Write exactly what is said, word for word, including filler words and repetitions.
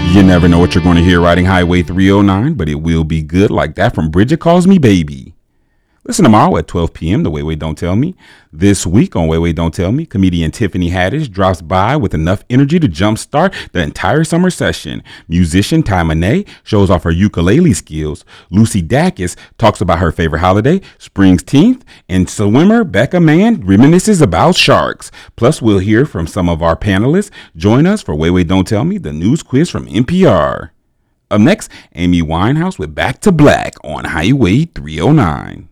You never know what you're going to hear riding Highway three oh nine, but it will be good, like that from Bridget Calls Me Baby. Listen tomorrow at twelve p.m. to Wait Wait Don't Tell Me. This week on Wait Wait Don't Tell Me, comedian Tiffany Haddish drops by with enough energy to jumpstart the entire summer session. Musician Ty Monet shows off her ukulele skills. Lucy Dacus talks about her favorite holiday, Springsteenth, and swimmer Becca Mann reminisces about sharks. Plus, we'll hear from some of our panelists. Join us for Wait Wait Don't Tell Me, the news quiz from N P R. Up next, Amy Winehouse with Back to Black on Highway three oh nine.